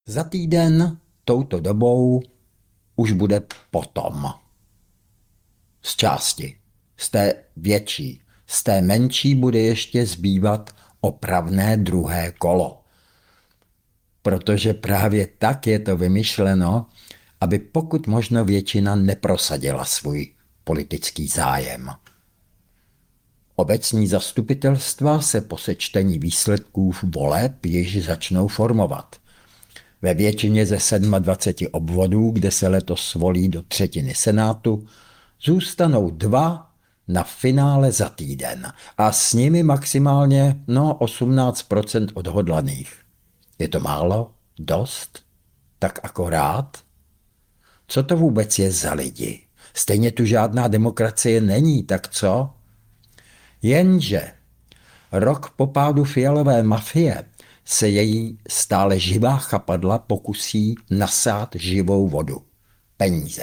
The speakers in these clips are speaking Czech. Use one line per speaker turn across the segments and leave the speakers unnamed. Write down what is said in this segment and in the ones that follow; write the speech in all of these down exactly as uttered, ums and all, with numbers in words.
Za týden touto dobou už bude potom. Z části. Z té větší. Z té menší bude ještě zbývat opravné druhé kolo. Protože právě tak je to vymyšleno, aby pokud možno většina neprosadila svůj politický zájem. Obecní zastupitelstva se po sečtení výsledků voleb již začnou formovat. Ve většině ze dvaceti sedmi obvodů, kde se letos volí do třetiny senátu, zůstanou dva na finále za týden a s nimi maximálně no, osmnáct procent odhodlaných. Je to málo? Dost? Tak akorát? Co to vůbec je za lidi? Stejně tu žádná demokracie není, tak co? Jenže rok po pádu Fialové mafie se její stále živá chapadla pokusí nasát živou vodu. Peníze.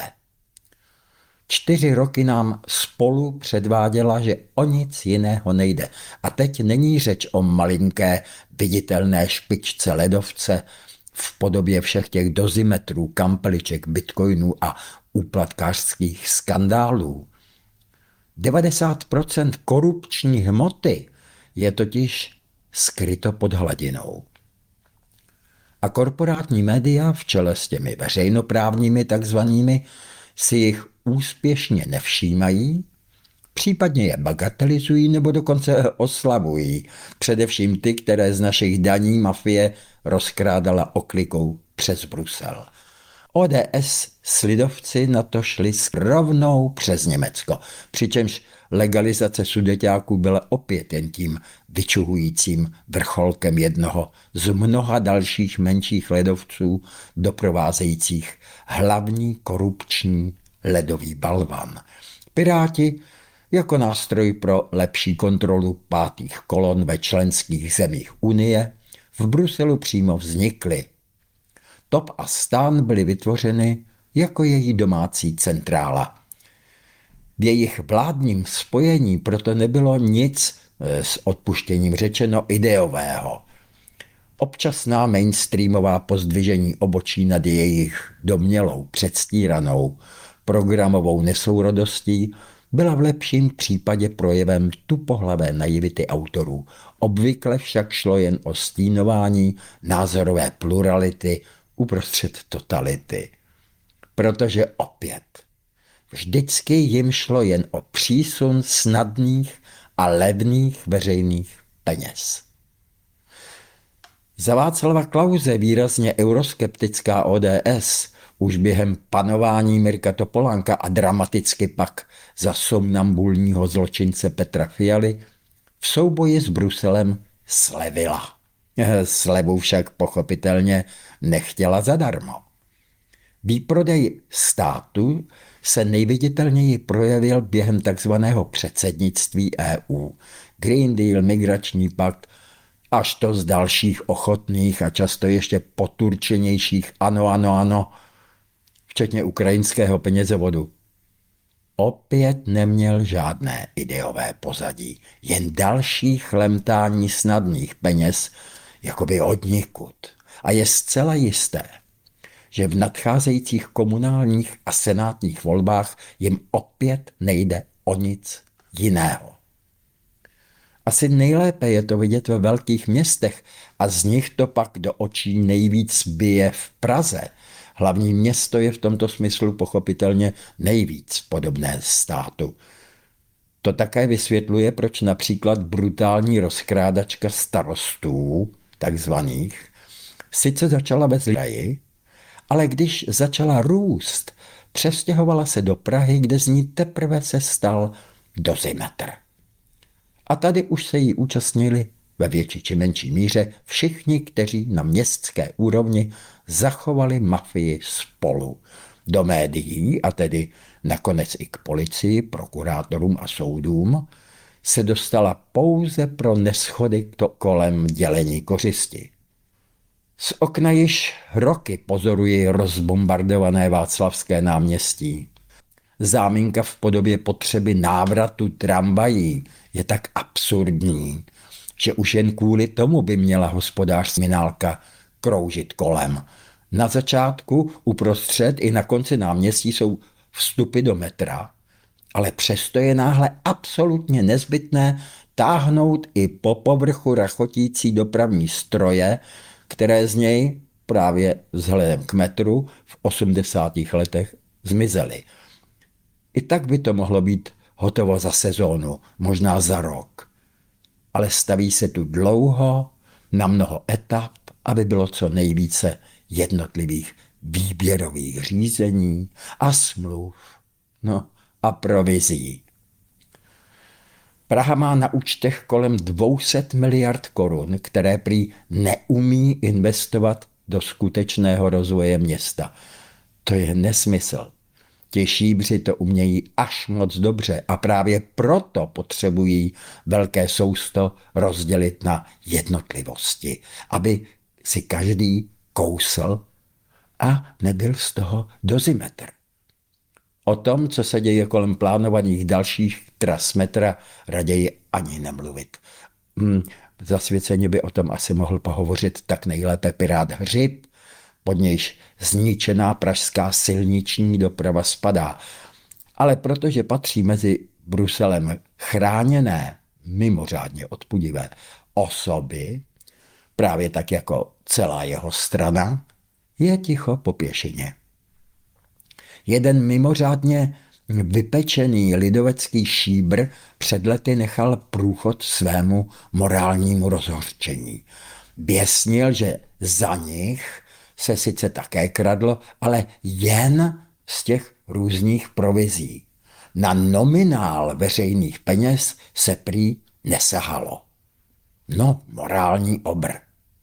Čtyři roky nám spolu předváděla, že o nic jiného nejde. A teď není řeč o malinké viditelné špičce ledovce v podobě všech těch dozimetrů, kampeliček, bitcoinů a úplatkářských skandálů. devadesát procent korupční hmoty je totiž skryto pod hladinou. A korporátní média v čele s těmi veřejnoprávními takzvanými si jich úspěšně nevšímají, případně je bagatelizují nebo dokonce oslavují, především ty, které z našich daní mafie rozkrádala oklikou přes Brusel. O D S s lidovci na to šli rovnou přes Německo, přičemž legalizace sudeťáků byla opět jen tím vyčuhujícím vrcholkem jednoho z mnoha dalších menších ledovců doprovázejících hlavní korupční ledový balvan. Piráti jako nástroj pro lepší kontrolu pátých kolon ve členských zemích Unie v Bruselu přímo vznikly. Top a Stan byly vytvořeny jako její domácí centrála. V jejich vládním spojení proto nebylo nic s odpuštěním řečeno ideového. Občasná mainstreamová pozdvižení obočí nad jejich domnělou, předstíranou programovou nesourodostí byla v lepším případě projevem tupohlavé naivity autorů. Obvykle však šlo jen o stínování názorové plurality uprostřed totality. Protože opět, vždycky jim šlo jen o přísun snadných a levných veřejných peněz. Za Václava Klause výrazně euroskeptická O D S už během panování Mirka Topolánka a dramaticky pak za somnambulního zločince Petra Fialy v souboji s Bruselem slevila. Slevu však pochopitelně nechtěla zadarmo. Výprodej státu se nejviditelněji projevil během takzvaného předsednictví E U. Green Deal, migrační pakt, až to z dalších ochotných a často ještě poturčenějších ano, ano, ano, včetně ukrajinského penězovodu. Opět neměl žádné ideové pozadí, jen další chlemtání snadných peněz, jakoby odnikud. A je zcela jisté, že v nadcházejících komunálních a senátních volbách jim opět nejde o nic jiného. Asi nejlépe je to vidět ve velkých městech a z nich to pak do očí nejvíc bije v Praze. Hlavní město je v tomto smyslu pochopitelně nejvíc podobné státu. To také vysvětluje, proč například brutální rozkrádačka starostů, takzvaných, sice začala bez kraji, ale když začala růst, přestěhovala se do Prahy, kde z ní teprve se stal dozimetr. A tady už se jí účastnili ve větší či menší míře všichni, kteří na městské úrovni zachovali mafii spolu. Do médií, a tedy nakonec i k policii, prokurátorům a soudům, se dostala pouze pro neschody kolem dělení kořisti. Z okna již roky pozoruji rozbombardované Václavské náměstí. Záminka v podobě potřeby návratu tramvají je tak absurdní, že už jen kvůli tomu by měla hospodářská minálka kroužit kolem. Na začátku, uprostřed i na konci náměstí jsou vstupy do metra, ale přesto je náhle absolutně nezbytné táhnout i po povrchu rachotící dopravní stroje, které z něj právě vzhledem k metru v osmdesátých letech zmizely. I tak by to mohlo být hotovo za sezónu, možná za rok. Ale staví se tu dlouho, na mnoho etap, aby bylo co nejvíce jednotlivých výběrových řízení a smluv, no a provizí. Praha má na účtech kolem dvě stě miliard korun, které prý neumí investovat do skutečného rozvoje města. To je nesmysl. Ti šíbři to umějí až moc dobře a právě proto potřebují velké sousto rozdělit na jednotlivosti, aby si každý kousl a nebyl z toho dozimetr. O tom, co se děje kolem plánovaných dalších tras metra, raději ani nemluvit. Hmm, zasvěceně by o tom asi mohl pohovořit tak nejlépe pirát Hřib, pod nějž zničená pražská silniční doprava spadá. Ale protože patří mezi Bruselem chráněné, mimořádně odpudivé osoby, právě tak jako celá jeho strana, je ticho po pěšině. Jeden mimořádně vypečený lidovecký šíbr před lety nechal průchod svému morálnímu rozhořčení. Běsnil, že za nich se sice také kradlo, ale jen z těch různých provizí. Na nominál veřejných peněz se prý nesahalo. No, morální obr.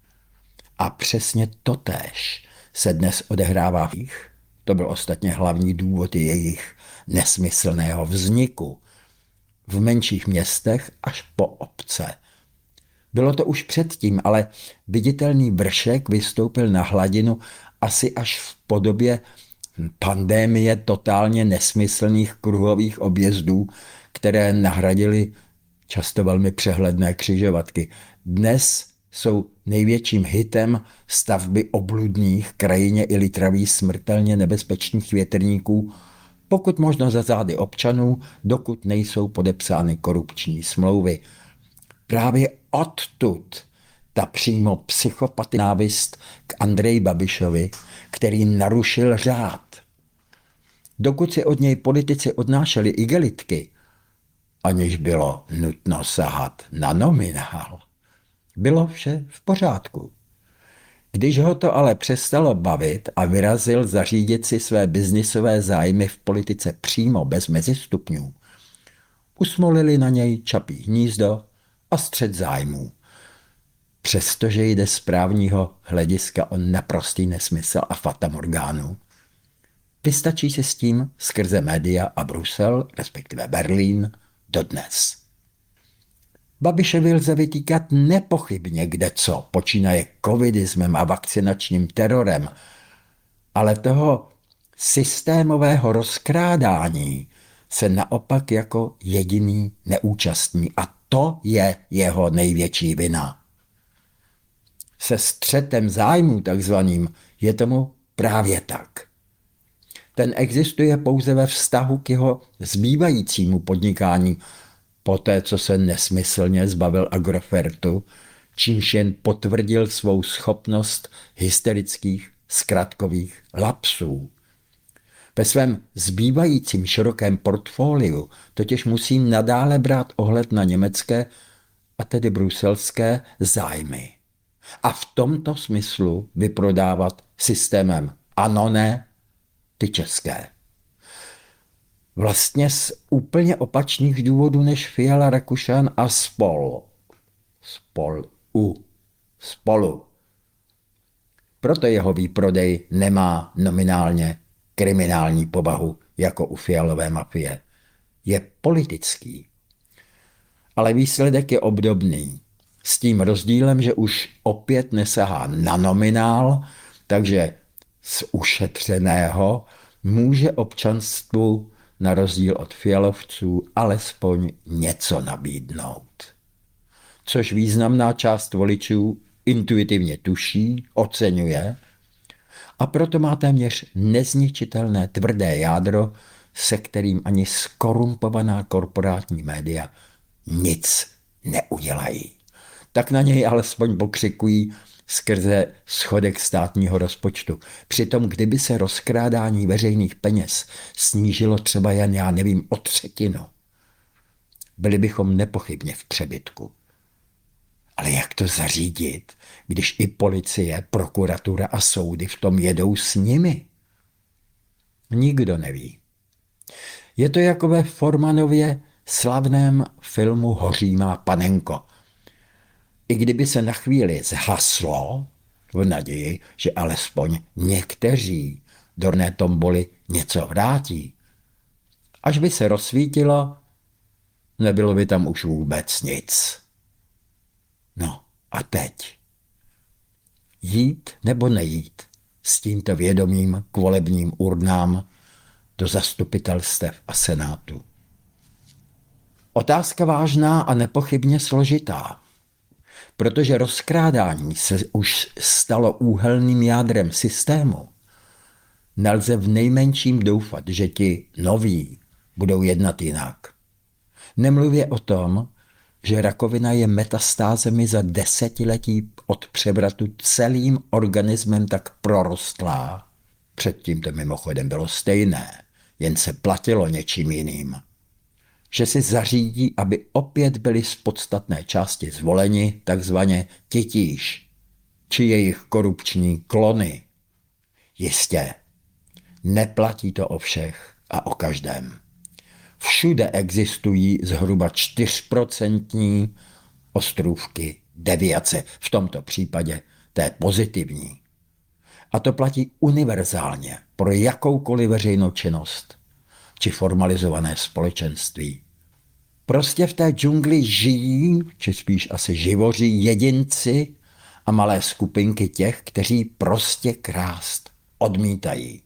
A přesně totéž se dnes odehrává v nich. To byl ostatně hlavní důvod jejich nesmyslného vzniku. V menších městech až po obce. Bylo to už předtím, ale viditelný vršek vystoupil na hladinu asi až v podobě pandémie totálně nesmyslných kruhových objezdů, které nahradily často velmi přehledné křižovatky. Dnes jsou největším hitem stavby obludných, krajině i litraví smrtelně nebezpečných větrníků, pokud možno za zády občanů, dokud nejsou podepsány korupční smlouvy. Právě odtud ta přímo psychopaty návist k Andreji Babišovi, který narušil řád. Dokud si od něj politici odnášeli igelitky, aniž bylo nutno sahat na nominál, bylo vše v pořádku. Když ho to ale přestalo bavit a vyrazil zařídit si své biznisové zájmy v politice přímo bez mezistupňů, usmolili na něj Čapí hnízdo a střet zájmů. Přestože jde z právního hlediska o naprostý nesmysl a fatamorgánu, vystačí si s tím skrze média a Brusel, respektive Berlín, dodnes. Babišovi lze vytýkat nepochybně kdeco, počínaje covidismem a vakcinačním terorem, ale toho systémového rozkrádání se naopak jako jediný neúčastní a to je jeho největší vina. Se střetem zájmů takzvaným je tomu právě tak. Ten existuje pouze ve vztahu k jeho zbývajícímu podnikání, poté, co se nesmyslně zbavil Agrofertu, čímž jen potvrdil svou schopnost hysterických zkratkových lapsů. Ve svém zbývajícím širokém portfoliu totiž musím nadále brát ohled na německé, a tedy bruselské, zájmy. A v tomto smyslu vyprodávat systémem ano, ne, ty české. Vlastně z úplně opačných důvodů než Fiala, Rakušan a spol. Spol. U. Spolu. Proto jeho výprodej nemá nominálně kriminální povahu jako u Fialové mafie. Je politický. Ale výsledek je obdobný. S tím rozdílem, že už opět nesahá na nominál, takže z ušetřeného může občanstvu na rozdíl od fialovců alespoň něco nabídnout. Což významná část voličů intuitivně tuší, oceňuje A proto má téměř nezničitelné tvrdé jádro, se kterým ani skorumpovaná korporátní média nic neudělají. Tak na něj alespoň pokřikují skrze schodek státního rozpočtu. Přitom, kdyby se rozkrádání veřejných peněz snížilo třeba jen, já nevím, o třetinu, byli bychom nepochybně v přebytku. Ale jak to zařídit, když i policie, prokuratura a soudy v tom jedou s nimi? Nikdo neví. Je to jako ve Formanově slavném filmu Hoří má panenko. I kdyby se na chvíli zhaslo, v naději, že alespoň někteří dorné tomboli něco vrátí, až by se rozsvítilo, nebylo by tam už vůbec nic. No a teď? Jít nebo nejít s tímto vědomím k volebním urnám do zastupitelstev a senátu? Otázka vážná a nepochybně složitá, protože rozkrádání se už stalo úhelným jádrem systému. Nelze v nejmenším doufat, že ti noví budou jednat jinak. Nemluvě o tom, že rakovina je metastázemi za desetiletí od převratu celým organismem tak prorostlá. Předtím to mimochodem bylo stejné, jen se platilo něčím jiným. Že si zařídí, aby opět byli z podstatné části zvoleni takzvaně titíž, či jejich korupční klony. Jistě, neplatí to o všech a o každém. Všude existují zhruba čtyřprocentní ostrůvky deviace, v tomto případě té pozitivní. A to platí univerzálně pro jakoukoliv veřejnou činnost či formalizované společenství. Prostě v té džungli žijí, či spíš asi živoří jedinci a malé skupinky těch, kteří prostě krást odmítají.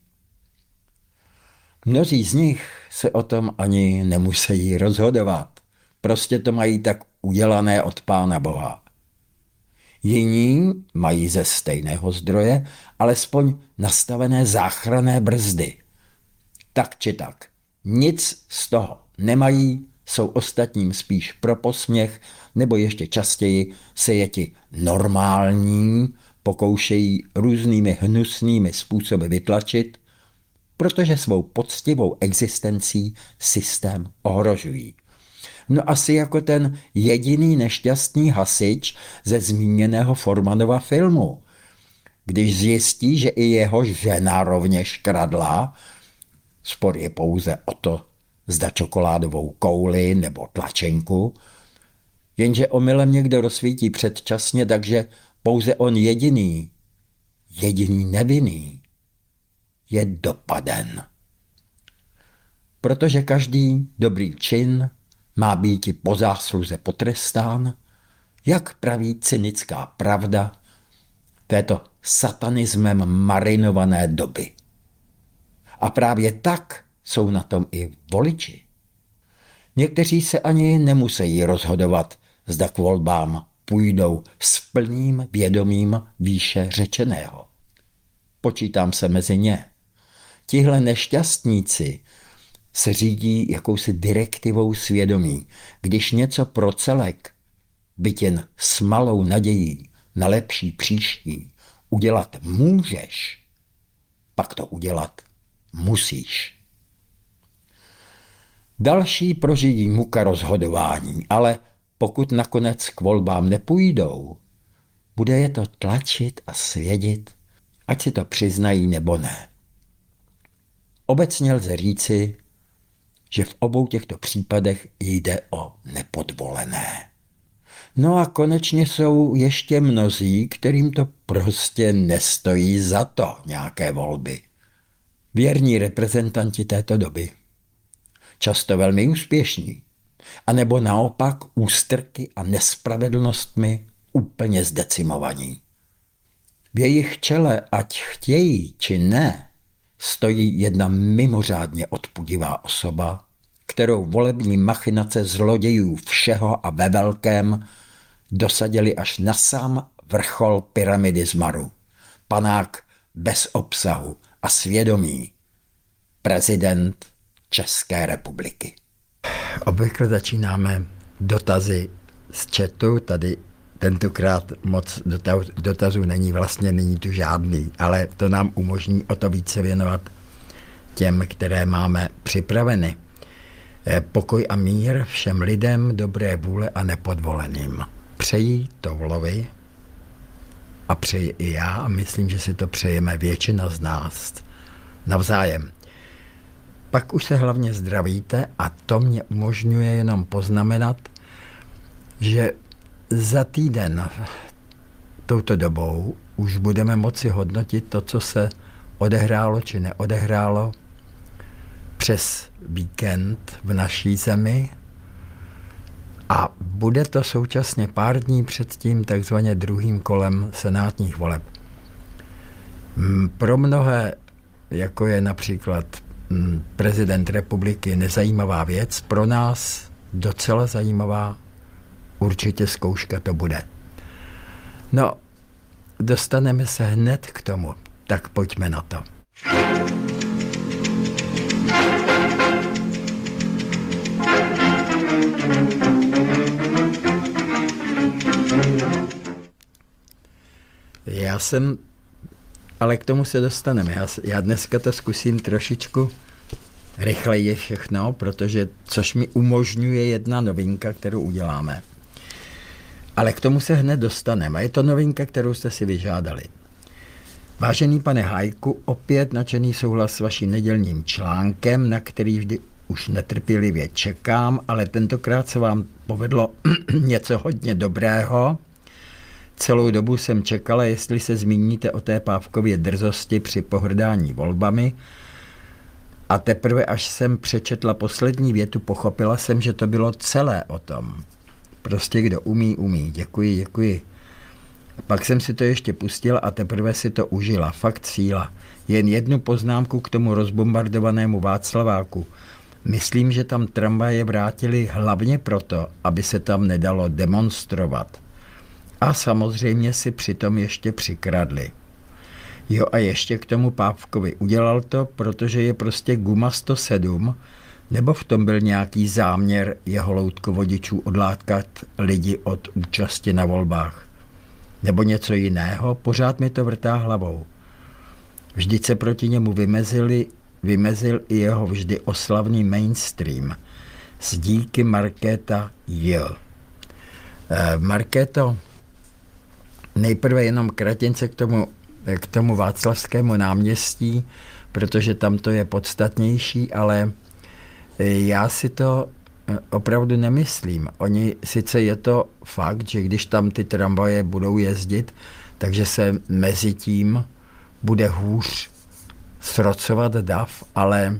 Mnozí z nich se o tom ani nemusí rozhodovat. Prostě to mají tak udělané od Pána Boha. Jiní mají ze stejného zdroje alespoň nastavené záchranné brzdy. Tak či tak. Nic z toho nemají, jsou ostatním spíš pro posměch, nebo ještě častěji se je ti normální pokoušejí různými hnusnými způsoby vytlačit, protože svou poctivou existencí systém ohrožují. No asi jako ten jediný nešťastný hasič ze zmíněného Formanova filmu. Když zjistí, že i jeho žena rovněž kradla, spor je pouze o to, zda čokoládovou kouli nebo tlačenku, jenže omylem někdo rozsvítí předčasně, takže pouze on jediný, jediný nevinný, je dopaden. Protože každý dobrý čin má být i po zásluze potrestán, jak praví cynická pravda této satanismem marinované doby. A právě tak jsou na tom i voliči. Někteří se ani nemusí rozhodovat, zda k volbám půjdou s plným vědomím výše řečeného. Počítám se mezi ně. Tihle nešťastníci se řídí jakousi direktivou svědomí. Když něco pro celek, byť jen s malou nadějí na lepší příští, udělat můžeš, pak to udělat musíš. Další prožijí muka rozhodování, ale pokud nakonec k volbám nepůjdou, bude je to tlačit a svědit, ať si to přiznají nebo ne. Obecně lze říci, že v obou těchto případech jde o nepodvolené. No a konečně jsou ještě mnozí, kterým to prostě nestojí za to nějaké volby. Věrní reprezentanti této doby. Často velmi úspěšní. A nebo naopak ústrky a nespravedlnostmi úplně zdecimovaní. V jejich čele, ať chtějí či ne, stojí jedna mimořádně odpudivá osoba, kterou volební machinace zlodějů všeho a ve velkém dosadili až na sám vrchol pyramidy zmaru. Panák bez obsahu a svědomí. Prezident České republiky. Obvykle začínáme dotazy z chatu, tady tentokrát moc dotazů není, vlastně není tu žádný, ale to nám umožní o to více věnovat těm, které máme připraveny. Pokoj a mír všem lidem, dobré vůle a nepodvoleným. Přeji Toulovi a přeji i já a myslím, že si to přejeme většina z nás navzájem. Pak už se hlavně zdravíte a to mě umožňuje jenom poznamenat, že za týden touto dobou už budeme moci hodnotit to, co se odehrálo či neodehrálo přes víkend v naší zemi a bude to současně pár dní před tím takzvaně druhým kolem senátních voleb. Pro mnohé, jako je například prezident republiky, nezajímavá věc, pro nás docela zajímavá určitě zkouška to bude. No, dostaneme se hned k tomu, tak pojďme na to. Já jsem, ale k tomu se dostaneme. Já, já dneska to zkusím trošičku rychleji všechno, protože což mi umožňuje jedna novinka, kterou uděláme. Ale k tomu se hned dostaneme. A je to novinka, kterou jste si vyžádali. Vážený pane Hájku, opět nadšený souhlas s vaším nedělním článkem, na který vždy už netrpělivě čekám, ale tentokrát se vám povedlo něco hodně dobrého. Celou dobu jsem čekala, jestli se zmíníte o té Pávkově drzosti při pohrdání volbami. A teprve, až jsem přečetla poslední větu, pochopila jsem, že to bylo celé o tom. Prostě kdo umí, umí. Děkuji, děkuji. Pak jsem si to ještě pustila a teprve si to užila. Fakt síla. Jen jednu poznámku k tomu rozbombardovanému Václaváku. Myslím, že tam tramvaje vrátili hlavně proto, aby se tam nedalo demonstrovat. A samozřejmě si přitom ještě přikradli. Jo a ještě k tomu Pávkovi. Udělal to, protože je prostě guma sto sedm, nebo v tom byl nějaký záměr jeho loutkovodičů odlákat lidi od účasti na volbách. Nebo něco jiného, pořád mi to vrtá hlavou. Vždyť se proti němu vymezili, vymezil i jeho vždy oslavný mainstream. S díky Markéta J. E, Markéto, nejprve jenom kratince k tomu, k tomu Václavskému náměstí, protože tam to je podstatnější, ale já si to opravdu nemyslím. Oni, sice je to fakt, že když tam ty tramvaje budou jezdit, takže se mezi tím bude hůř srocovat dav, ale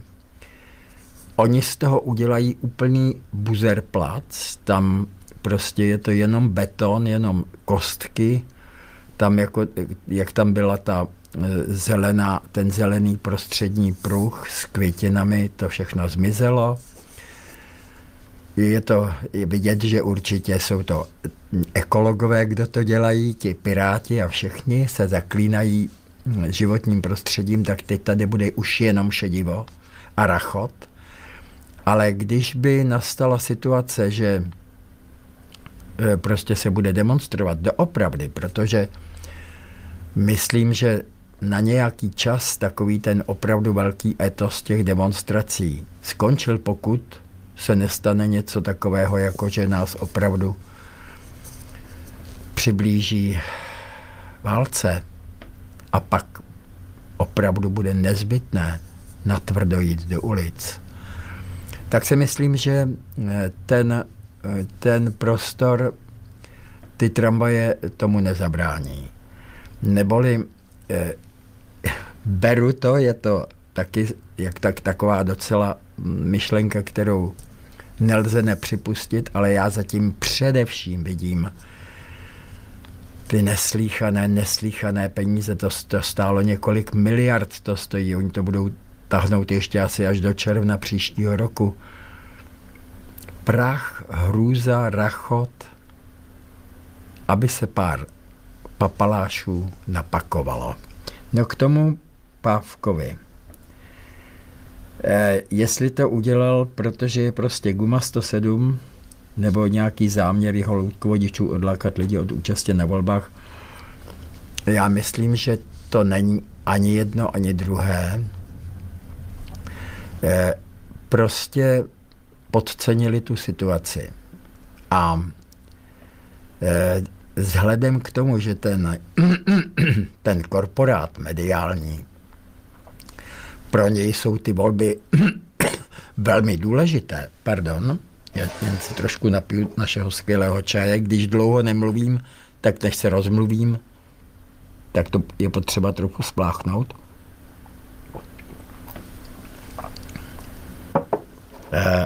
oni z toho udělají úplný buzerplac, tam prostě je to jenom beton, jenom kostky, tam jako, jak tam byla ta zelená, ten zelený prostřední pruh s květinami, to všechno zmizelo. Je to je vidět, že určitě jsou to ekologové, kdo to dělají, ti piráti a všichni se zaklínají životním prostředím, tak teď tady bude už jenom šedivo a rachot. Ale když by nastala situace, že prostě se bude demonstrovat doopravdy, protože myslím, že na nějaký čas takový ten opravdu velký etos těch demonstrací skončil, pokud se nestane něco takového, jako že nás opravdu přiblíží válce a pak opravdu bude nezbytné natvrdo jít do ulic. Tak si myslím, že ten, ten prostor, ty tramvaje tomu nezabrání. Neboli eh, beru to, je to taky jak tak, taková docela myšlenka, kterou nelze nepřipustit, ale já zatím především vidím ty neslíchané, neslíchané peníze. To, to stálo několik miliard, to stojí. Oni to budou tahnout ještě asi až do června příštího roku. Prach, hrůza, rachot, aby se pár papalášů napakovalo. No k tomu Pávkovi. E, jestli to udělal, protože je prostě Guma sto sedm, nebo nějaký záměr jeho loutkovodičů odlákat lidi od účasti na volbách, já myslím, že to není ani jedno, ani druhé. E, prostě podcenili tu situaci. A e, vzhledem k tomu, že ten, ten korporát mediální, pro něj jsou ty volby velmi důležité, pardon, já jen si trošku napiju našeho skvělého čaje, když dlouho nemluvím, tak než se rozmluvím, tak to je potřeba trochu spláchnout. E,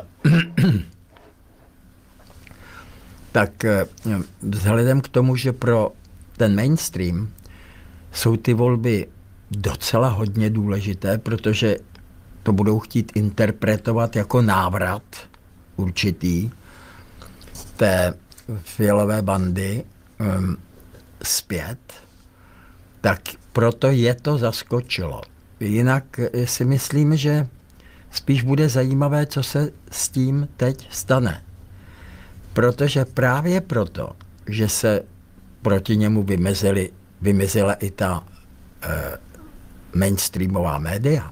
tak vzhledem k tomu, že pro ten mainstream jsou ty volby docela hodně důležité, protože to budou chtít interpretovat jako návrat určitý té Fialové bandy um, zpět, tak proto je to zaskočilo. Jinak si myslím, že spíš bude zajímavé, co se s tím teď stane. Protože právě proto, že se proti němu vymezili, vymezila i ta eh, mainstreamová média,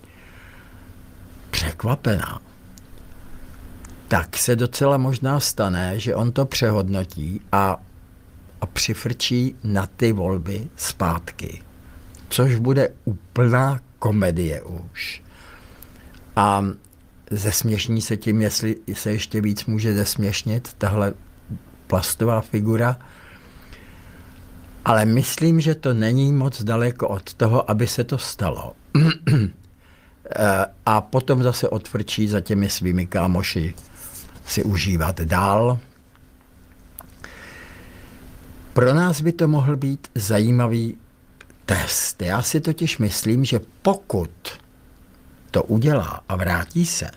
překvapená, tak se docela možná stane, že on to přehodnotí a, a přifrčí na ty volby zpátky. Což bude úplná komedie už. A zesměšní se tím, jestli se ještě víc může zesměšnit tahle plastová figura. Ale myslím, že to není moc daleko od toho, aby se to stalo. A potom zase odfrčí za těmi svými kámoši si užívat dál. Pro nás by to mohl být zajímavý test. Já si totiž myslím, že pokud to udělá a vrátí se,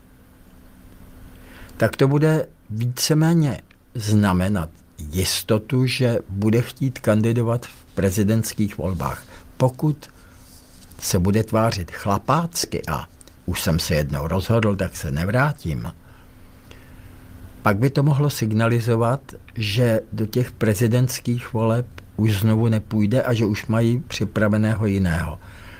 tak to bude víceméně znamenat jistotu, že bude chtít kandidovat v prezidentských volbách. Pokud se bude tvářit chlapácky a už jsem se jednou rozhodl, tak se nevrátím, pak by to mohlo signalizovat, že do těch prezidentských voleb už znovu nepůjde a že už mají připraveného jiného.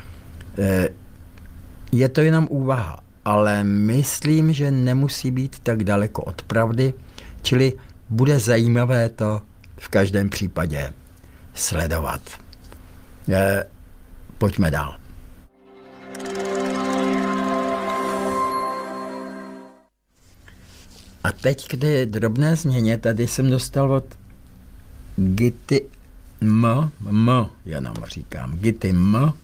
Je to jenom úvaha, ale myslím, že nemusí být tak daleko od pravdy, čili bude zajímavé to v každém případě sledovat. Pojďme dál. A teď k té drobné změně, tady jsem dostal od Gity M, M jenom říkám, Gity M,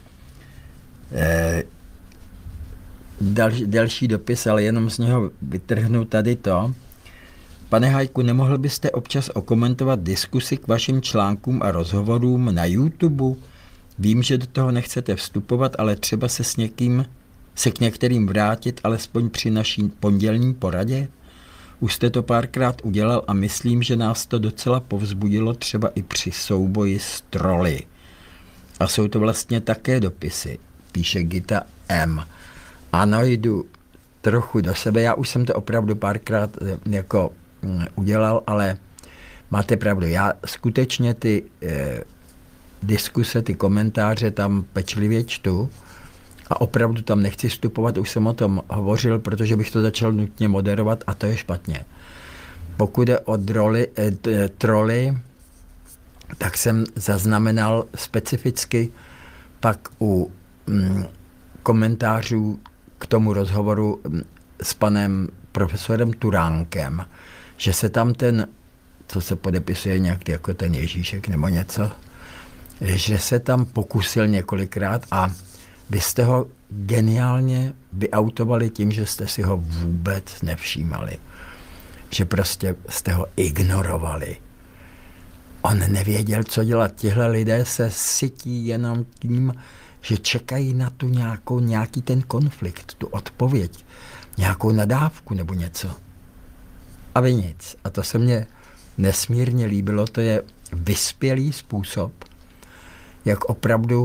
eh, další, další dopis, ale jenom z něho vytrhnu tady to. Pane Hajku, nemohl byste občas okomentovat diskusi k vašim článkům a rozhovorům na YouTube? Vím, že do toho nechcete vstupovat, ale třeba se s někým, se k některým vrátit, alespoň při naší pondělní poradě? Už jste to párkrát udělal a myslím, že nás to docela povzbudilo třeba i při souboji s troly. A jsou to vlastně také dopisy, píše Gita M. Ano, jdu trochu do sebe, já už jsem to opravdu párkrát jako udělal, ale máte pravdu, já skutečně ty eh, diskuse, ty komentáře tam pečlivě čtu a opravdu tam nechci vstupovat, už jsem o tom hovořil, protože bych to začal nutně moderovat a to je špatně. Pokud jde o droly, eh, troly, tak jsem zaznamenal specificky pak u mm, komentářů k tomu rozhovoru s panem profesorem Turánkem, že se tam ten, co se podepisuje nějak jako ten Ježíšek nebo něco, že se tam pokusil několikrát a vy jste ho geniálně vyautovali tím, že jste si ho vůbec nevšímali. Že prostě jste ho ignorovali. On nevěděl, co dělat. Tihle lidé se sytí jenom tím, že čekají na tu nějakou, nějaký ten konflikt, tu odpověď, nějakou nadávku nebo něco. A vy nic. A to se mně nesmírně líbilo. To je vyspělý způsob, jak opravdu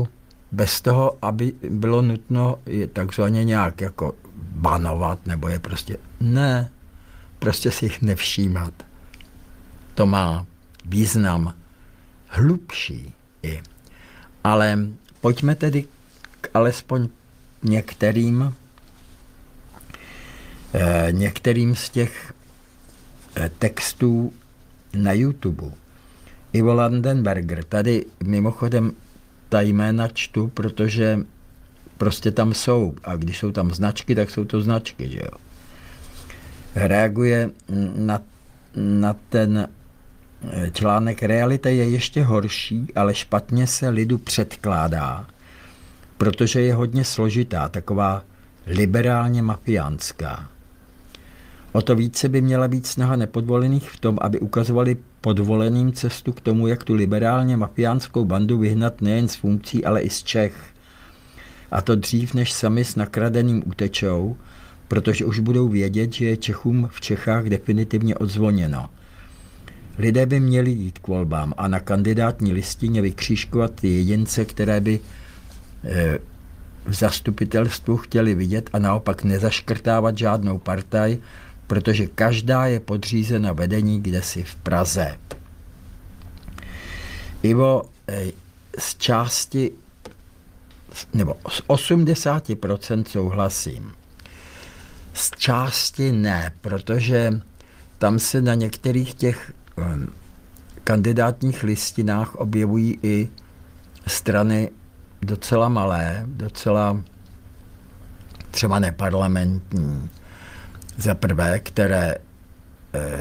bez toho, aby bylo nutno je takzvaně nějak jako banovat, nebo je prostě, ne, prostě si jich nevšímat. To má význam hlubší i. Ale pojďme tedy k alespoň některým, eh, některým z těch eh, textů na YouTube. Ivo Landenberger, tady mimochodem ta jména čtu, protože prostě tam jsou. A když jsou tam značky, tak jsou to značky, že jo. Reaguje na, na ten článek. Realita je ještě horší, ale špatně se lidu předkládá, protože je hodně složitá, taková liberálně mafiánská. O to více by měla být snaha nepodvolených v tom, aby ukazovali podvoleným cestu k tomu, jak tu liberálně mafiánskou bandu vyhnat nejen z funkcí, ale i z Čech. A to dřív, než sami s nakradeným utečou, protože už budou vědět, že je Čechům v Čechách definitivně odzvoněno. Lidé by měli jít k volbám a na kandidátní listině vykřížkovat ty jedince, které by e, v zastupitelstvu chtěli vidět, a naopak nezaškrtávat žádnou partaj, protože každá je podřízena vedení kdesi v Praze. Ivo, e, z části, nebo z osmdesát procent souhlasím. Z části ne, protože tam se na některých těch um, kandidátních listinách objevují i strany docela malé, docela třeba neparlamentní. Za prvé, které eh,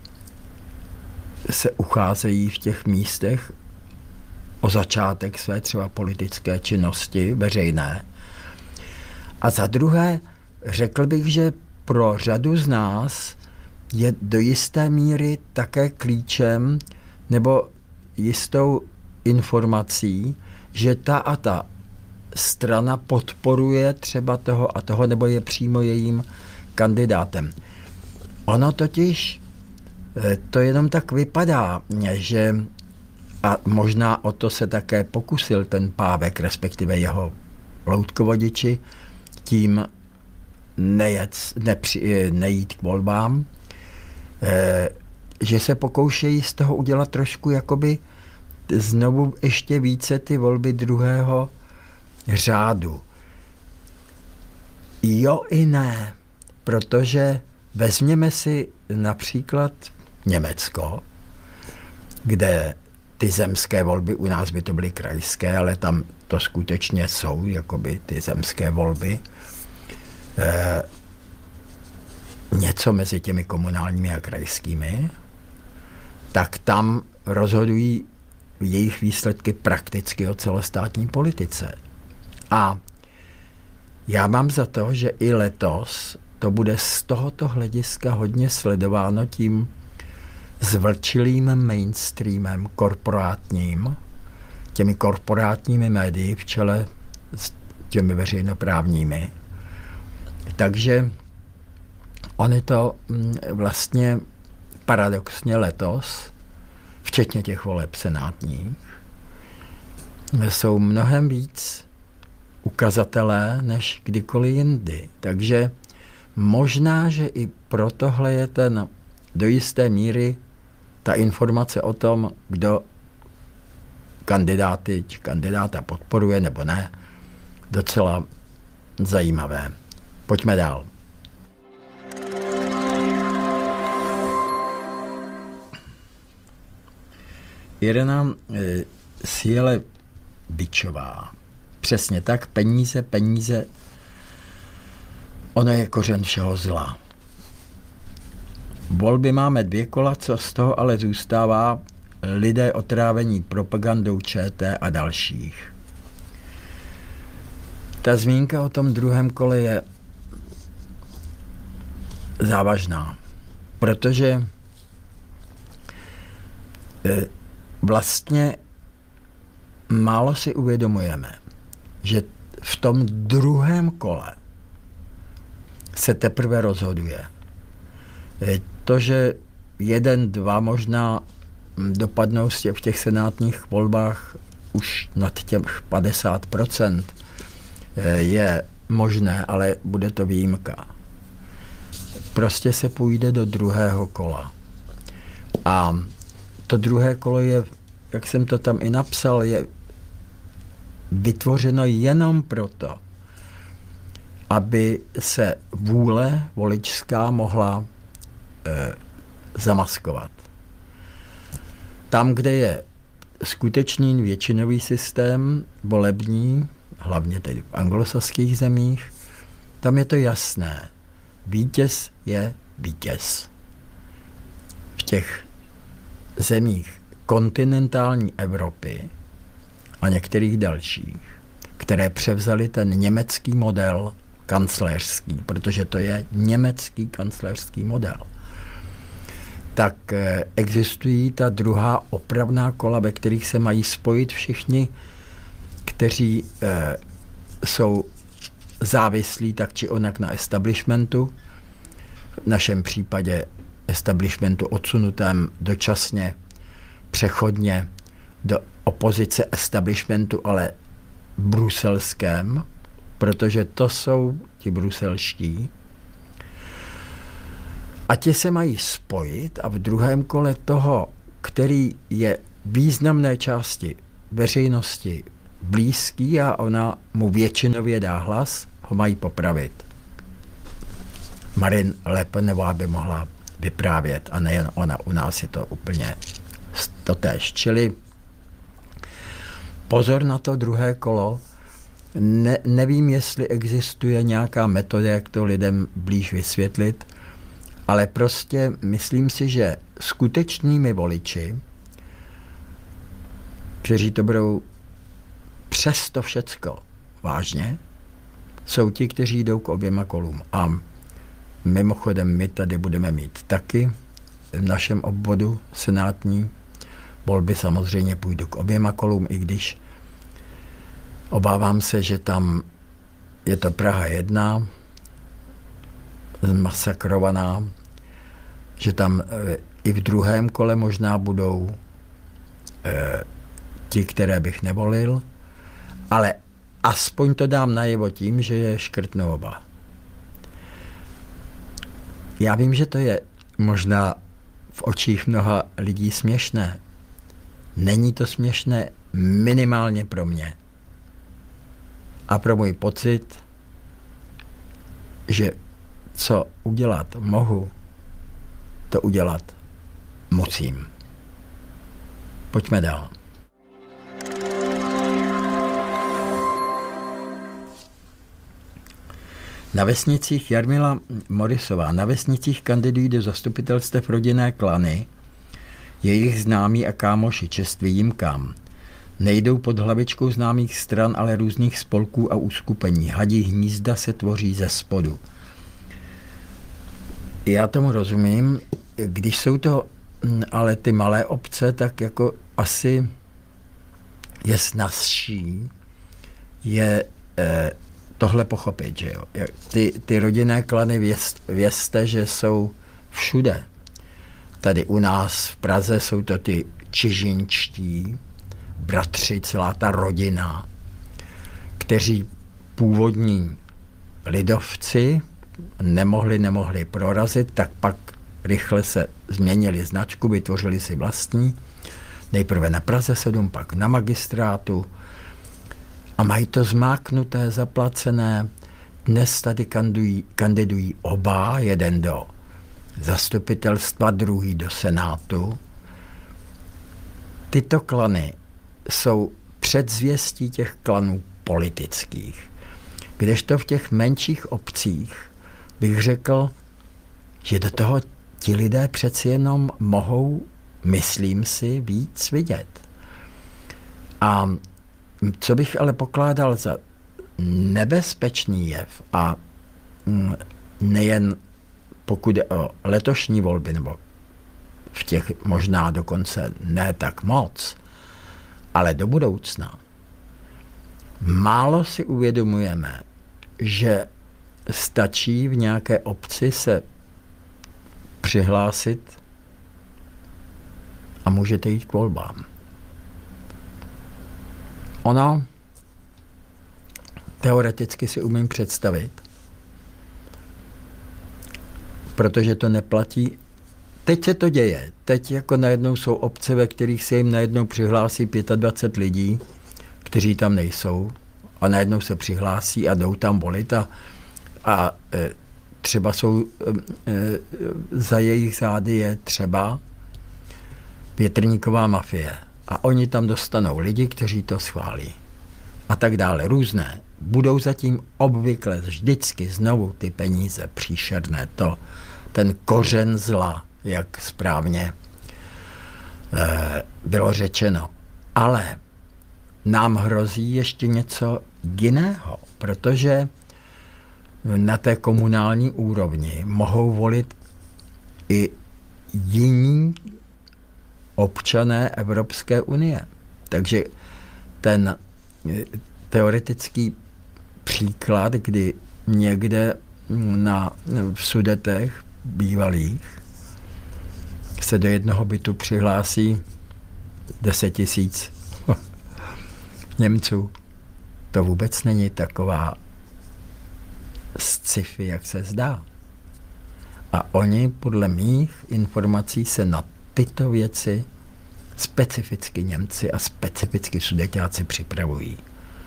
se ucházejí v těch místech o začátek své třeba politické činnosti veřejné. A za druhé, řekl bych, že pro řadu z nás je do jisté míry také klíčem nebo jistou informací, že ta a ta strana podporuje třeba toho a toho, nebo je přímo jejím kandidátem. Ono totiž to jenom tak vypadá, že a možná o to se také pokusil ten Pávek, respektive jeho loutkovodiči, tím nejet, nepři, nejít k volbám, že se pokoušejí z toho udělat trošku jakoby znovu ještě více ty volby druhého řádu. Jo i ne, protože vezměme si například Německo, kde ty zemské volby, u nás by to byly krajské, ale tam to skutečně jsou jakoby ty zemské volby, e, něco mezi těmi komunálními a krajskými, tak tam rozhodují jejich výsledky prakticky o celostátní politice. A já mám za to, že i letos to bude z tohoto hlediska hodně sledováno tím zvlčilým mainstreamem korporátním, těmi korporátními médii v čele s těmi veřejnoprávními. Takže oni to vlastně paradoxně letos, včetně těch voleb senátních, jsou mnohem víc ukazatelé než kdykoliv jindy. Takže možná, že i pro tohle je ten do jisté míry ta informace o tom, kdo kandidáty či kandidáta podporuje nebo ne, docela zajímavé. Pojďme dál. Irena e, Siele Bičová. Přesně tak, peníze, peníze, ono je kořen všeho zla. Volby máme dvě kola, co z toho ale zůstává, lidé otrávení propagandou ČT a dalších. Ta zmínka o tom druhém kole je závažná, protože vlastně málo si uvědomujeme, že v tom druhém kole se teprve rozhoduje. To, že jeden, dva možná dopadnou v těch senátních volbách už nad těch padesát procent je možné, ale bude to výjimka. Prostě se půjde do druhého kola. A to druhé kolo je, jak jsem to tam i napsal, je vytvořeno jenom proto, aby se vůle voličská mohla e, zamaskovat. Tam, kde je skutečný většinový systém volební, hlavně tedy v anglosaských zemích, tam je to jasné. Vítěz je vítěz. V těch zemích kontinentální Evropy a některých dalších, které převzali ten německý model kancléřský, protože to je německý kancléřský model, tak existují ta druhá opravná kola, ve kterých se mají spojit všichni, kteří eh, jsou závislí tak či onak na establishmentu, v našem případě establishmentu odsunutém dočasně, přechodně do opozice establishmentu, ale bruselském, protože to jsou ti bruselští. A ti se mají spojit a v druhém kole toho, který je významné části veřejnosti blízký a ona mu většinově dá hlas, ho mají popravit. Marine Le Penová by mohla vyprávět a nejen ona, u nás je to úplně totéž. Čili pozor na to druhé kolo. Ne, nevím, jestli existuje nějaká metoda, jak to lidem blíž vysvětlit, ale prostě myslím si, že skutečnými voliči, kteří to budou přes to všecko vážně, jsou ti, kteří jdou k oběma kolům. A mimochodem my tady budeme mít taky v našem obvodu senátní volby, samozřejmě půjdu k oběma kolům, i když obávám se, že tam je to Praha jedna, zmasakrovaná, že tam e, i v druhém kole možná budou e, ti, které bych nevolil, ale aspoň to dám najevo tím, že je škrtnu oba. Já vím, že to je možná v očích mnoha lidí směšné. Není to směšné minimálně pro mě. A pro můj pocit, že co udělat mohu, to udělat musím. Pojďme dál. Na vesnicích Jarmila Morisová, na vesnicích kandidují do zastupitelstev rodinné klany, jejich známí a kámoši, čest výjimkám. Nejdou pod hlavičkou známých stran, ale různých spolků a uskupení. Hadí hnízda se tvoří ze spodu. Já tomu rozumím, když jsou to ale ty malé obce, tak jako asi je snazší je eh, tohle pochopit, že jo. Ty, ty rodinné klany věst, vězte, že jsou všude. Tady u nás v Praze jsou to ty čižinčtí bratři, celá ta rodina, kteří původní lidovci nemohli, nemohli prorazit, tak pak rychle se změnili značku, vytvořili si vlastní. Nejprve na Praze sedm, pak na magistrátu. A mají to zmáknuté, zaplacené. Dnes tady kandidují, kandidují oba, jeden do zastupitelstva, druhý do senátu. Tyto klany jsou předzvěstí těch klanů politických. Kdežto v těch menších obcích bych řekl, že do toho ti lidé přeci jenom mohou, myslím si, víc vidět. A co bych ale pokládal za nebezpečný jev, a nejen pokud je o letošní volby, nebo v těch možná dokonce ne tak moc, ale do budoucna, málo si uvědomujeme, že stačí v nějaké obci se přihlásit a můžete jít k volbám. Ono teoreticky si umím představit, protože to neplatí. Teď se to děje. Teď jako najednou jsou obce, ve kterých se jim najednou přihlásí dvacet pět lidí, kteří tam nejsou, a najednou se přihlásí a jdou tam volit a, a e, třeba jsou e, za jejich zády je třeba větrníková mafie. A oni tam dostanou lidi, kteří to schválí. A tak dále. Různé. Budou zatím obvykle vždycky znovu ty peníze příšerné. To, ten kořen zla, jak správně e, bylo řečeno. Ale nám hrozí ještě něco jiného, protože na té komunální úrovni mohou volit i jiní občané Evropské unie. Takže ten teoretický příklad, kdy někde na, v Sudetech bývalých se do jednoho bytu přihlásí deset tisíc Němců. To vůbec není taková sci-fi, jak se zdá. A oni, podle mých informací, se na tyto věci specificky Němci a specificky Sudeťáci připravují.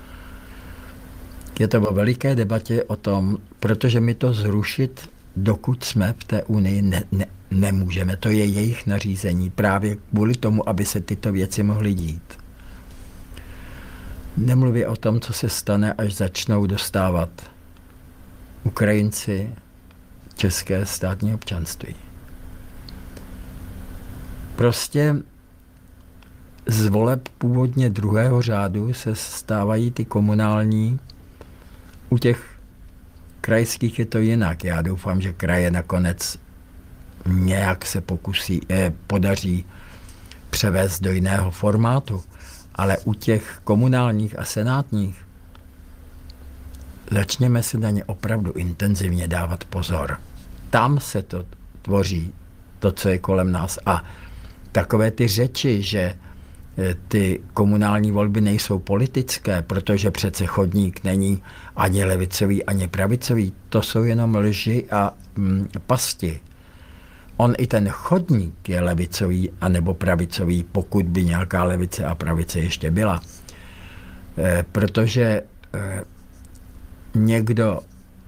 Je to o veliké debatě o tom, protože my to zrušit, dokud jsme v té unii, ne, ne, nemůžeme. To je jejich nařízení právě kvůli tomu, aby se tyto věci mohly dít. Nemluví o tom, co se stane, až začnou dostávat Ukrajinci české státní občanství. Prostě z voleb původně druhého řádu se stávají ty komunální. U těch krajských je to jinak. Já doufám, že kraje nakonec nějak se pokusí, eh, podaří převést do jiného formátu. Ale u těch komunálních a senátních začněme si na ně opravdu intenzivně dávat pozor. Tam se to tvoří, to, co je kolem nás. A takové ty řeči, že ty komunální volby nejsou politické, protože přece chodník není ani levicový, ani pravicový, to jsou jenom lži a mm, pasti. On i ten chodník je levicový anebo pravicový, pokud by nějaká levice a pravice ještě byla. E, protože e, někdo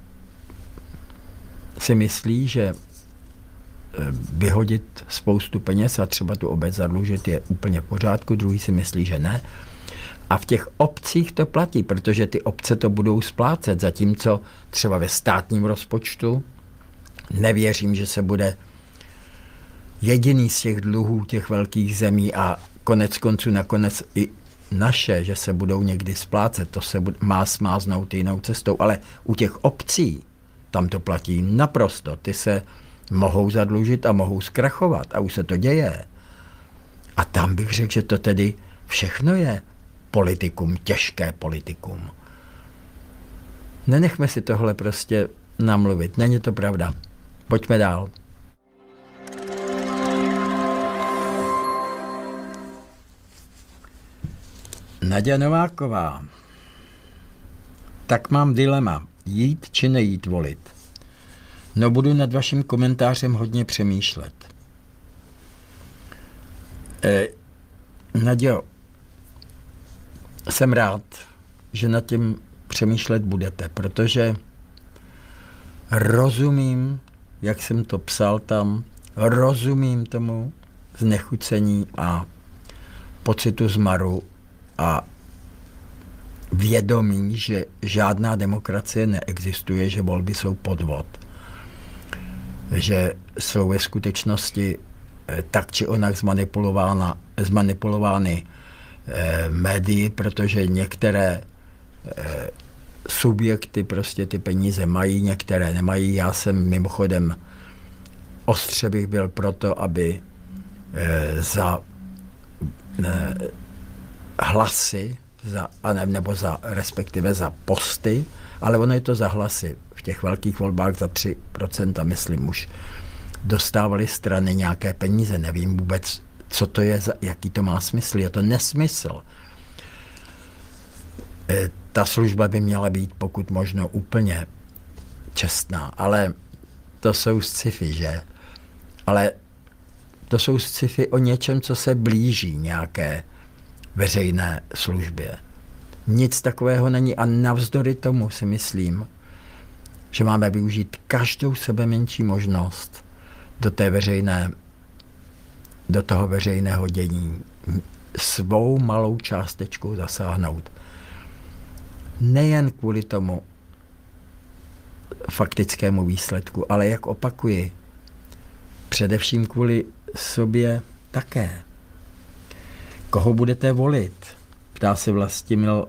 si myslí, že vyhodit spoustu peněz a třeba tu obec zadlužit je úplně v pořádku, druhý si myslí, že ne. A v těch obcích to platí, protože ty obce to budou splácet, zatímco třeba ve státním rozpočtu nevěřím, že se bude jediný z těch dluhů těch velkých zemí a konec konců nakonec i naše, že se budou někdy splácet, to se má smáznout jinou cestou, ale u těch obcí tam to platí naprosto. Ty se mohou zadlužit a mohou zkrachovat a už se to děje. A tam bych řekl, že to tedy všechno je politikum, těžké politikum. Nenechme si tohle prostě namluvit, není to pravda. Pojďme dál. Naďa Nováková. Tak mám dilema, jít či nejít volit. No budu nad vaším komentářem hodně přemýšlet. E, Naďo, jsem rád, že nad tím přemýšlet budete, protože rozumím, jak jsem to psal tam, rozumím tomu znechucení a pocitu zmaru a vědomí, že žádná demokracie neexistuje, že volby jsou podvod. Že jsou ve skutečnosti tak či onak zmanipulována, zmanipulovány eh, médii, protože některé eh, subjekty prostě ty peníze mají, některé nemají. Já jsem mimochodem ostře bych byl proto, aby eh, za eh, hlasy, za, nebo za, respektive za posty, ale ono je to za hlasy. V těch velkých volbách za tři procenta, myslím, už dostávaly strany nějaké peníze. Nevím vůbec, co to je, jaký to má smysl. Je to nesmysl. Ta služba by měla být pokud možno úplně čestná, ale to jsou sci-fi, že? Ale to jsou sci-fi o něčem, co se blíží nějaké veřejné službě. Nic takového není a navzdory tomu si myslím, že máme využít každou sebe menší možnost do té veřejné, do toho veřejného dění svou malou částečkou zasáhnout. Nejen kvůli tomu faktickému výsledku, ale jak opakuji, především kvůli sobě také. Koho budete volit? Ptá se Vlastimil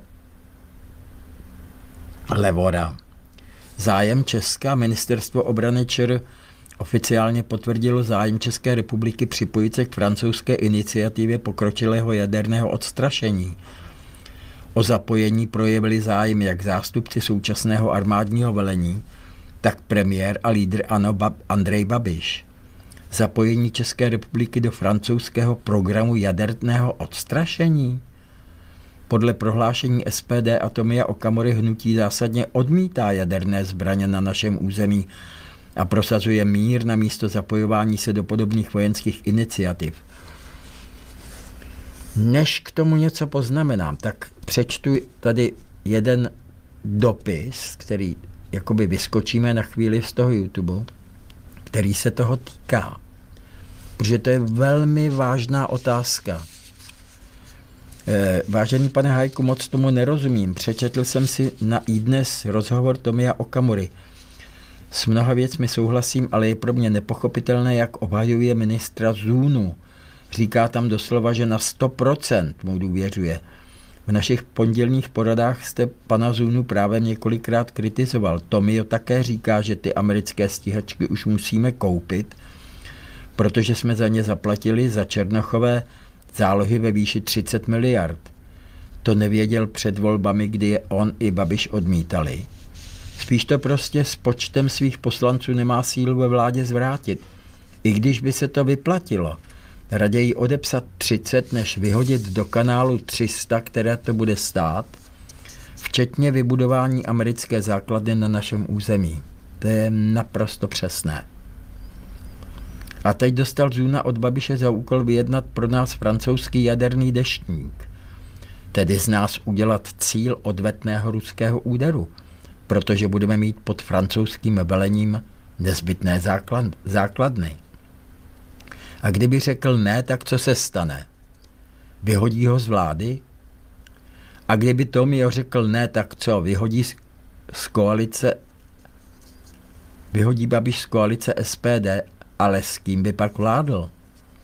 Levora. Zájem Česka, ministerstvo obrany ČR oficiálně potvrdilo zájem České republiky připojit se k francouzské iniciativě pokročilého jaderného odstrašení. O zapojení projevili zájem jak zástupci současného armádního velení, tak premiér a lídr ANO Andrej Babiš. Zapojení České republiky do francouzského programu jaderného odstrašení? Podle prohlášení S P D a Tomia Okamury hnutí zásadně odmítá jaderné zbraně na našem území a prosazuje mír na místo zapojování se do podobných vojenských iniciativ. Než k tomu něco poznamenám, tak přečtu tady jeden dopis, který jakoby vyskočíme na chvíli z toho YouTube, který se toho týká. Protože to je velmi vážná otázka. Vážený pane Hajku, moc tomu nerozumím. Přečetl jsem si na iDnes rozhovor Tomia Okamury. S mnoha věcmi souhlasím, ale je pro mě nepochopitelné, jak obhajuje ministra Zunu. Říká tam doslova, že na sto procent mu důvěřuje. V našich pondělních poradách jste pana Zunu právě několikrát kritizoval. Tomio také říká, že ty americké stíhačky už musíme koupit, protože jsme za ně zaplatili za Černochové zálohy ve výši třicet miliard. To nevěděl před volbami, kdy je on i Babiš odmítali. Spíš to prostě s počtem svých poslanců nemá sílu ve vládě zvrátit. I když by se to vyplatilo, raději odepsat třicet, než vyhodit do kanálu tři sta, které to bude stát, včetně vybudování americké základny na našem území. To je naprosto přesné. A teď dostal Zuna od Babiše za úkol vyjednat pro nás francouzský jaderný deštník. Tedy z nás udělat cíl odvetného ruského úderu, protože budeme mít pod francouzským velením nezbytné základ, základny. A kdyby řekl ne, tak co se stane? Vyhodí ho z vlády? A kdyby Tomio řekl ne, tak co? Vyhodí z, z koalice, vyhodí Babiš z koalice S P D, ale s kým by pak vládl?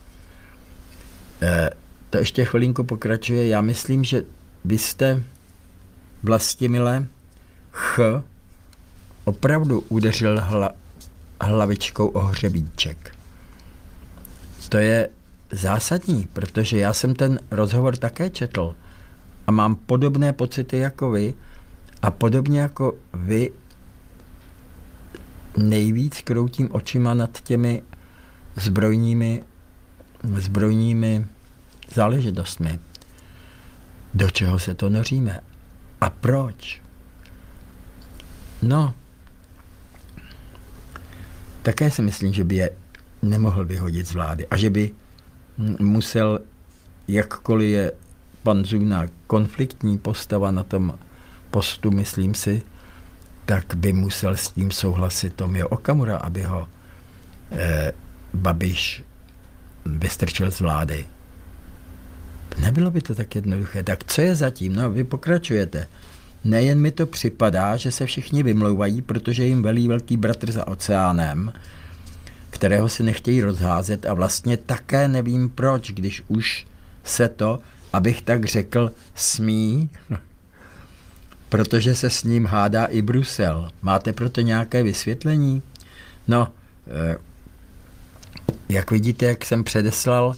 E, to ještě chvilinku pokračuje. Já myslím, že vy jste, Vlastimile, Ch, opravdu udeřil hla, hlavičkou o hřebíček. To je zásadní, protože já jsem ten rozhovor také četl a mám podobné pocity jako vy a podobně jako vy nejvíc kroutím očima nad těmi zbrojními, zbrojními záležitostmi. Do čeho se to noříme? A proč? No, také si myslím, že by je nemohl vyhodit z vlády a že by musel, jakkoliv je pan Zuna konfliktní postava na tom postu, myslím si, tak by musel s tím souhlasit Tomio Okamura, aby ho eh, Babiš vystrčil z vlády. Nebylo by to tak jednoduché. Tak co je zatím? No, vy pokračujete. Nejen mi to připadá, že se všichni vymlouvají, protože jim velí velký bratr za oceánem, kterého si nechtějí rozházet a vlastně také nevím proč, když už se to, abych tak řekl, smí, protože se s ním hádá i Brusel. Máte proto nějaké vysvětlení? No, jak vidíte, jak jsem předeslal,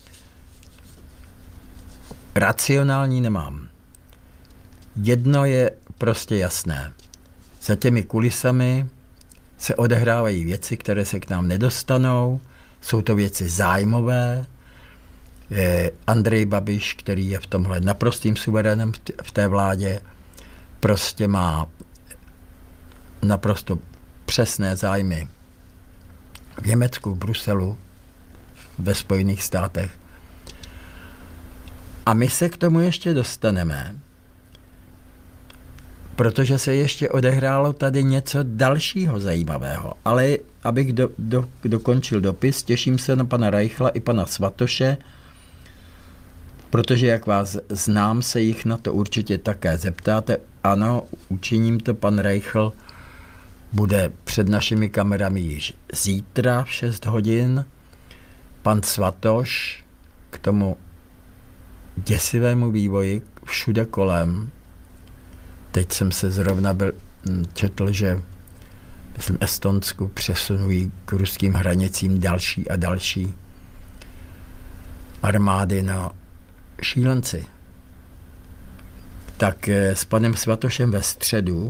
racionální nemám. Jedno je prostě jasné. Za těmi kulisami se odehrávají věci, které se k nám nedostanou. Jsou to věci zájmové. Je Andrej Babiš, který je v tomhle naprostým suverénem v té vládě, prostě má naprosto přesné zájmy v Německu, v Bruselu, ve Spojených státech. A my se k tomu ještě dostaneme, protože se ještě odehrálo tady něco dalšího zajímavého. Ale abych do, do, dokončil dopis, těším se na pana Reichla i pana Svatoše, protože jak vás znám, se jich na to určitě také zeptáte. Ano, učiním to, pan Reichl bude před našimi kamerami již zítra v šest hodin. Pan Svatoš k tomu děsivému vývoji všude kolem. Teď jsem se zrovna byl, četl, že v Estonsku přesunují k ruským hranicím další a další armády na šílenci. Tak s panem Svatošem ve středu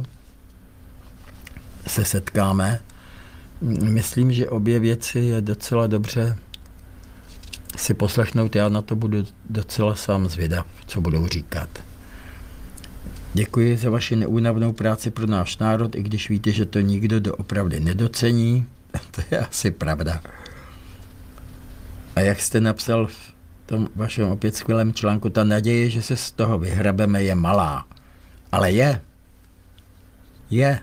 se setkáme. Myslím, že obě věci je docela dobře si poslechnout. Já na to budu docela sám zvědav, co budou říkat. Děkuji za vaši neúnavnou práci pro náš národ, i když víte, že to nikdo doopravdy nedocení. To je asi pravda. A jak jste napsal v tom vašem opět skvělém článku, ta naděje, že se z toho vyhrabeme, je malá. Ale je. Je.